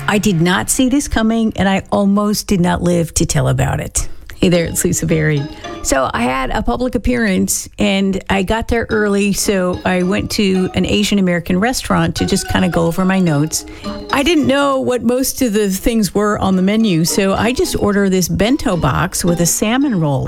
I did not see this coming, and I almost did not live to tell about it. Hey there, it's Lisa Berry. So I had a public appearance, and I got there early, so I went to an Asian American restaurant to just kind of go over my notes. I didn't know what most of the things were on the menu, so I just ordered this bento box with a salmon roll